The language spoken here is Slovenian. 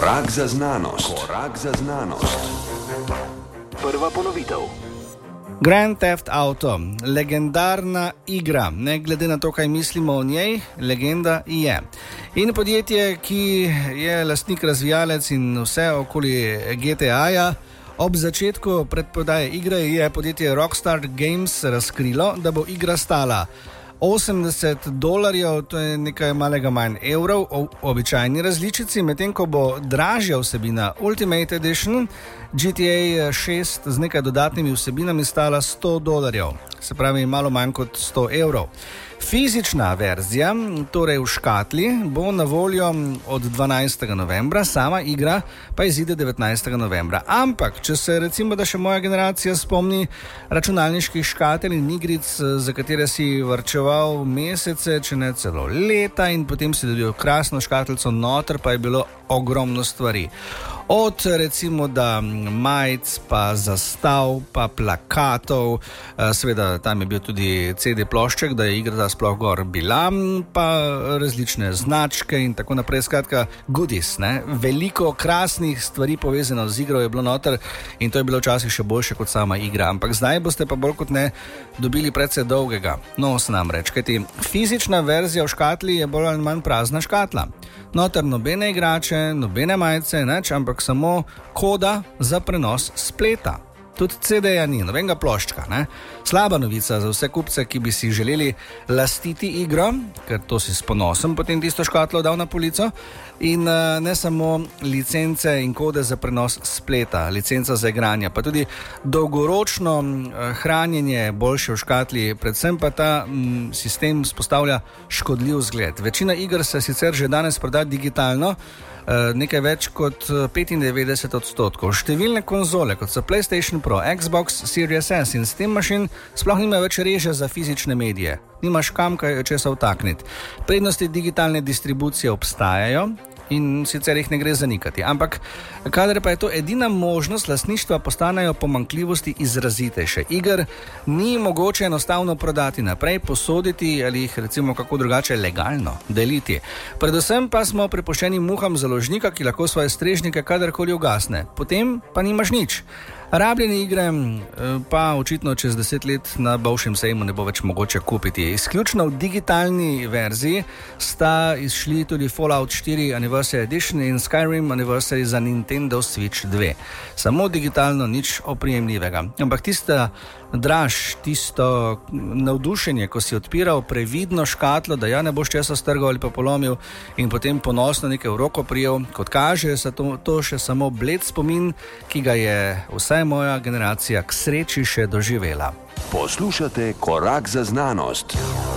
Korak za znanost. Korak za znanost. Prva ponovitev. Grand Theft Auto, legendarna igra, ne glede na to, kaj mislimo o njej, legenda je. In podjetje, ki je lastnik, razvijalec in vse okoli GTA-ja, ob začetku predprodaje igre je podjetje Rockstar Games razkrilo, da bo igra stala $80, to je nekaj malega manj evrov v običajni različici, medtem ko bo dražja vsebina Ultimate Edition GTA 6 z nekaj dodatnimi vsebinami stala $100, se pravi malo manj kot €100. Fizična verzija, torej v škatli, bo na voljo od 12. novembra, sama igra pa izide 19. novembra. Ampak, če se recimo, da še moja generacija spomni računalniških škatel in igric, za katere si varčeval mesece, če ne celo leta, in potem si dobil krasno škatlico noter, pa je bilo ogromno stvari. Od recimo da majic, pa zastav, pa plakatov, seveda tam je bil tudi CD plošček, da je igra sploh gor bila, pa različne značke in tako naprej, skratka goodies, ne? Veliko krasnih stvari povezano z igro je bilo noter in to je bilo včasih še boljše kot sama igra, ampak zdaj boste pa bolj kot ne dobili precej dolgega nos namreč, kajti fizična verzija v škatli je bolj ali manj prazna škatla. Noter nobene igrače, nobene majice, neč, ampak samo koda za prenos spleta. Tudi CD-ja ni, nobenega ploščka. Ne? Slaba novica za vse kupce, ki bi si želeli lastiti igro, ker to si s ponosom potem tisto škatlo dal na polico, in ne samo licence in kode za prenos spleta, licenca za igranje, pa tudi dolgoročno hranjenje boljše v škatli, predvsem pa ta sistem spostavlja škodljiv zgled. Večina iger se sicer že danes proda digitalno, nekaj več kot 95%. Številne konzole, kot so PlayStation Pro, Xbox Series S in Steam Machine, sploh nima več reže za fizične medije. Nimaš kam kaj česa vtakniti. Prednosti digitalne distribucije obstajajo in sicer jih ne gre zanikati. Ampak, kadar pa je to edina možnost lastništva, postanejo pomanjkljivosti izrazitejše. Iger ni mogoče enostavno prodati naprej, posoditi ali jih recimo kako drugače legalno deliti. Predvsem pa smo prepuščeni muham založnika, ki lahko svoje strežnike kadarkoli ugasne. Potem pa nimaš nič. Rabljene igre pa očitno čez 10 let na bovšem sejmu ne bo več mogoče kupiti. Izključno v digitalni verziji sta izšli tudi Fallout 4 Anniversary Edition in Skyrim Anniversary za Nintendo Switch 2. Samo digitalno, nič oprijemljivega. Ampak tista draž, tisto navdušenje, ko si odpiral previdno škatlo, da ja ne boš česa strgal ali pa polomil in potem ponosno nekaj v roko prijel, kot kaže, se to še samo bled spomin, ki ga je vsaj moja generacija k sreči še doživela. Poslušate Korak za znanost.